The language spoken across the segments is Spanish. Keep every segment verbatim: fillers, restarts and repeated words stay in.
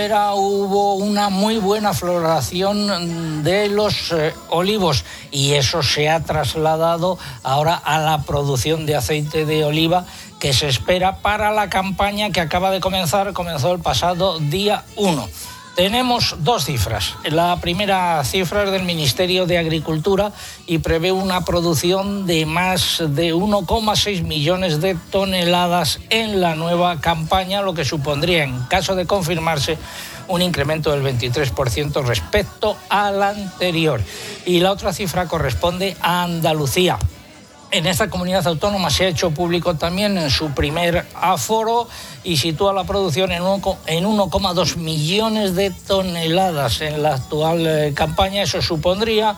Hubo una muy buena floración de los eh, olivos y eso se ha trasladado ahora a la producción de aceite de oliva que se espera para la campaña que acaba de comenzar, comenzó el pasado día uno. Tenemos dos cifras. La primera cifra es del Ministerio de Agricultura y prevé una producción de más de uno coma seis millones de toneladas en la nueva campaña, lo que supondría, en caso de confirmarse, un incremento del veintitrés por ciento respecto al anterior. Y la otra cifra corresponde a Andalucía. En esta comunidad autónoma se ha hecho público también en su primer aforo y sitúa la producción en uno coma dos millones de toneladas en la actual eh, campaña. Eso supondría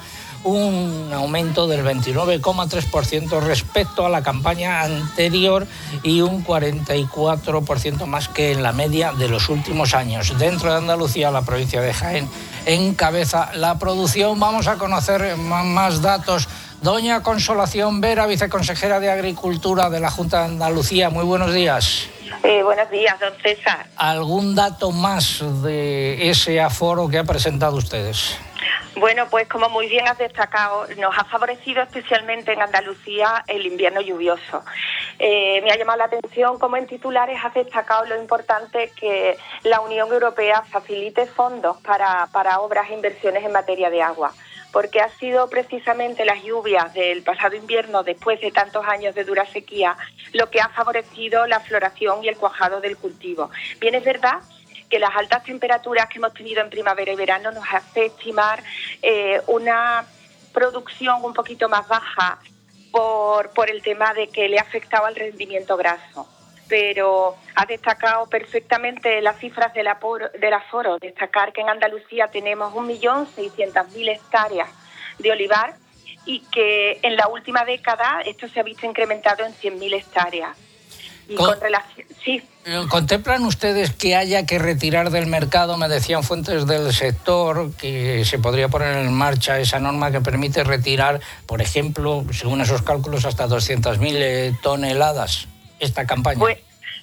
un aumento del veintinueve coma tres por ciento respecto a la campaña anterior y un cuarenta y cuatro por ciento más que en la media de los últimos años. Dentro de Andalucía, la provincia de Jaén encabeza la producción. Vamos a conocer más datos. Doña Consolación Vera, viceconsejera de Agricultura de la Junta de Andalucía. Muy buenos días. Eh, buenos días, don César. ¿Algún dato más de ese aforo que ha presentado ustedes? Bueno, pues como muy bien has destacado, nos ha favorecido especialmente en Andalucía el invierno lluvioso. Eh, me ha llamado la atención cómo en titulares has destacado lo importante que la Unión Europea facilite fondos para, para obras e inversiones en materia de agua, porque ha sido precisamente las lluvias del pasado invierno, después de tantos años de dura sequía, lo que ha favorecido la floración y el cuajado del cultivo. Bien, es verdad que las altas temperaturas que hemos tenido en primavera y verano nos hace estimar eh, una producción un poquito más baja por, por el tema de que le ha afectado al rendimiento graso. Pero ha destacado perfectamente las cifras del aforo, del aforo, destacar que en Andalucía tenemos un millón seiscientas mil hectáreas de olivar y que en la última década esto se ha visto incrementado en cien mil hectáreas. Y con, con relación, sí. ¿Contemplan ustedes que haya que retirar del mercado? Me decían fuentes del sector que se podría poner en marcha esa norma que permite retirar, por ejemplo, según esos cálculos, hasta doscientas mil eh, toneladas esta campaña. Pues,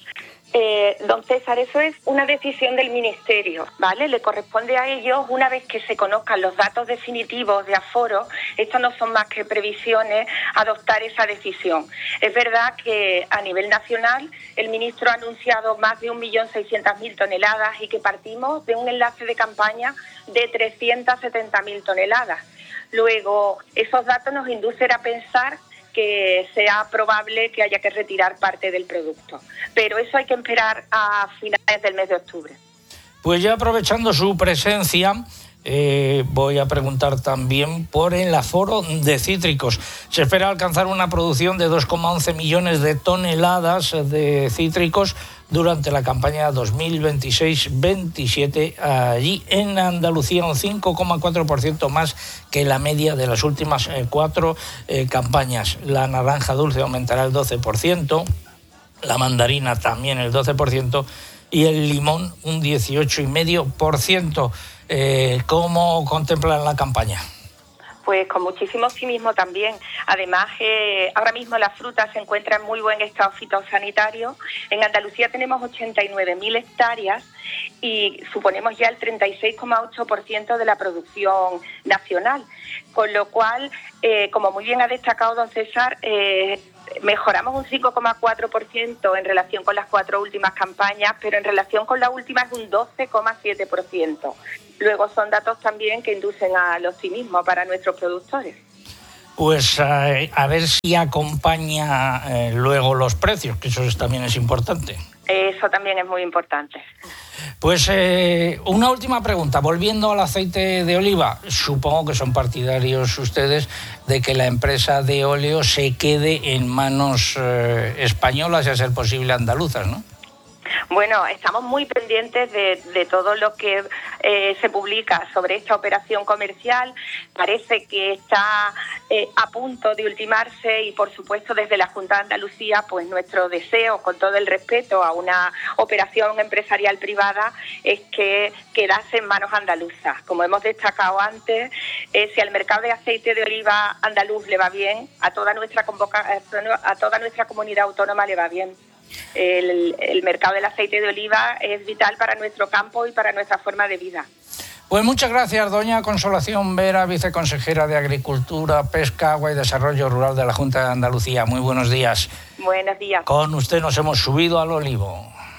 eh, don César, eso es una decisión del Ministerio, ¿vale? Le corresponde a ellos, una vez que se conozcan los datos definitivos de aforo, esto no son más que previsiones, adoptar esa decisión. Es verdad que a nivel nacional el ministro ha anunciado más de un millón seiscientas mil toneladas y que partimos de un enlace de campaña de trescientas setenta mil toneladas. Luego, esos datos nos inducen a pensar que sea probable que haya que retirar parte del producto. Pero eso hay que esperar a finales del mes de octubre. Pues ya aprovechando su presencia, eh, voy a preguntar también por el aforo de cítricos. Se espera alcanzar una producción de dos coma once millones de toneladas de cítricos durante la campaña dos mil veintiséis veintisiete, allí en Andalucía, un cinco coma cuatro por ciento más que la media de las últimas eh, cuatro eh, campañas. La naranja dulce aumentará el doce por ciento, la mandarina también el doce por ciento y el limón un dieciocho coma cinco por ciento. Eh, ¿Cómo contemplan la campaña? Pues con muchísimo optimismo también. Además, eh, ahora mismo la fruta se encuentra en muy buen estado fitosanitario. En Andalucía tenemos ochenta y nueve mil hectáreas y suponemos ya el treinta y seis coma ocho por ciento de la producción nacional. Con lo cual, eh, como muy bien ha destacado don César, eh, mejoramos un cinco coma cuatro por ciento en relación con las cuatro últimas campañas, pero en relación con la última es un doce coma siete por ciento. Luego son datos también que inducen al optimismo para nuestros productores. Pues eh, a ver si acompaña eh, luego los precios, que eso es, también es importante. Eso también es muy importante. Pues eh, una última pregunta, volviendo al aceite de oliva. Supongo que son partidarios ustedes de que la empresa de óleo se quede en manos eh, españolas y a ser posible andaluzas, ¿no? Bueno, estamos muy pendientes de, de todo lo que eh, se publica sobre esta operación comercial. Parece que está eh, a punto de ultimarse y, por supuesto, desde la Junta de Andalucía, pues nuestro deseo, con todo el respeto a una operación empresarial privada, es que quedase en manos andaluzas. Como hemos destacado antes, eh, si al mercado de aceite de oliva andaluz le va bien, a toda nuestra convoca- a toda nuestra comunidad autónoma le va bien. El, el mercado del aceite de oliva es vital para nuestro campo y para nuestra forma de vida. Pues muchas gracias, doña Consolación Vera, viceconsejera de Agricultura, Pesca, Agua y Desarrollo Rural de la Junta de Andalucía. Muy buenos días. Buenos días. Con usted nos hemos subido al olivo.